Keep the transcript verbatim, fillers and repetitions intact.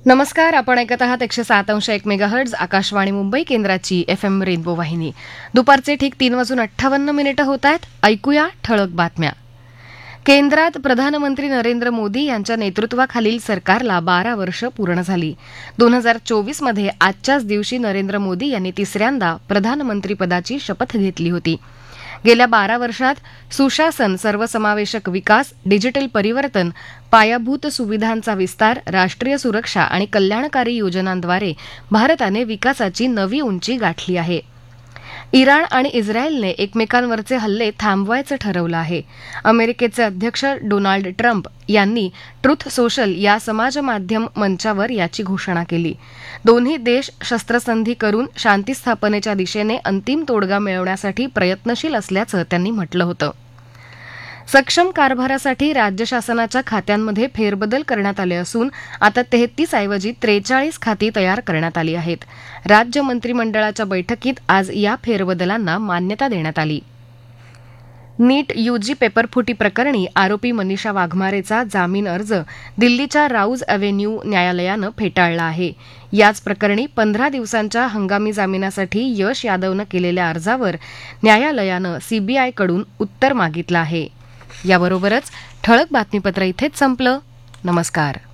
नमस्कार, आपण ऐकत आहात एकशे सात अंश एक मेगाहर्ट्झ आकाशवाणी मुंबई केंद्राची एफ एम रेनबो वाहिनी. दुपारचे ठीक तीन वाजून अठ्ठावन्न मिनिटं होत आहेत. ऐकूया ठळक बातम्या. केंद्रात प्रधानमंत्री नरेंद्र मोदी यांच्या नेतृत्वाखालील सरकारला बारा वर्ष पूर्ण झाली. दोन हजार चोवीसमध्ये आजच्याच दिवशी नरेंद्र मोदी यांनी तिसऱ्यांदा प्रधानमंत्रीपदाची शपथ घेतली होती. गेल्या बारा वर्षात सुशासन, सर्वसमावेशक विकास, डिजिटल परिवर्तन, पायाभूत सुविधांचा विस्तार, राष्ट्रीय सुरक्षा आणि कल्याणकारी योजनांद्वारे भारताने विकासाची नवी उंची गाठली आहे. इराण आणि इस्रायलने एकमेकांवरचे हल्ले थांबवायचं ठरवलं आहे. अमेरिकेचे अध्यक्ष डोनाल्ड ट्रम्प यांनी ट्रुथ सोशल या समाजमाध्यम मंचावर याची घोषणा केली. दोन्ही देश शस्त्रसंधी करून शांती स्थापनेच्या दिशेने अंतिम तोडगा मिळवण्यासाठी प्रयत्नशील असल्याचं त्यांनी म्हटलं होतं. सक्षम कारभारासाठी राज्य शासनाच्या खात्यांमध्ये फेरबदल करण्यात आले असून आता तेहतीस ऐवजी त्रेचाळीस खाती तयार करण्यात आली आहेत. राज्य मंत्रिमंडळाच्या बैठकीत आज या फेरबदलांना मान्यता देण्यात आली. नीट यूजी पेपरफुटी प्रकरणी आरोपी मनीषा वाघमारेचा जामीन अर्ज दिल्लीच्या राऊज अव्हेन्यू न्यायालयानं फेटाळला आहे. याच प्रकरणी पंधरा दिवसांच्या हंगामी जामिनासाठी यश यादवनं केलेल्या अर्जावर न्यायालयानं सीबीआयकडून उत्तर मागितलं आहे. याबरोबरच ठळक बातमीपत्र इथेच संपलं. नमस्कार.